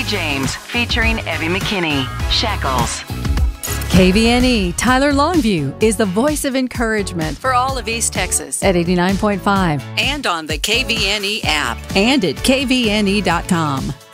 James, featuring Evie McKinney. Shackles. KVNE Tyler Longview is the voice of encouragement for all of East Texas at 89.5 and on the KVNE app and at kvne.com.